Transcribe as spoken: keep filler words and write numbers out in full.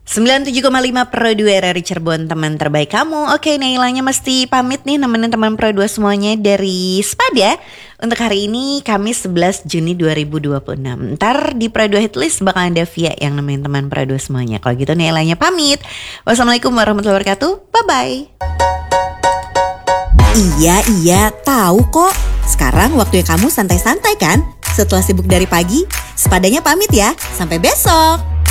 sembilan puluh tujuh koma lima Pro dua R R I Cirebon, teman terbaik kamu. Oke, Nailanya mesti pamit nih nemenin teman Pro dua semuanya dari Spada. Untuk hari ini Kamis sebelas Juni dua ribu dua puluh enam. Ntar di Pro dua Hitlist bakal ada Via yang nemenin teman Pro dua semuanya. Kalau gitu Nailanya pamit. Wassalamualaikum warahmatullahi wabarakatuh. Bye-bye. Iya, iya, tahu kok. Sekarang waktunya kamu santai-santai kan? Setelah sibuk dari pagi, Spadanya pamit ya. Sampai besok.